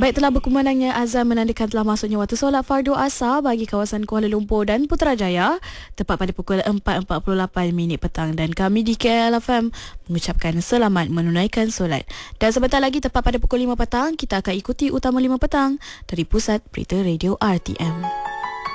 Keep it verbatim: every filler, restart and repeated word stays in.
Baik, telah berkumandangnya azan menandakan telah masuknya waktu solat fardu asar bagi kawasan Kuala Lumpur dan Putrajaya tepat pada pukul empat empat puluh lapan minit petang, dan kami di K L F M mengucapkan selamat menunaikan solat. Dan sebentar lagi tepat pada pukul lima petang kita akan ikuti Utama lima petang dari Pusat Berita Radio R T M.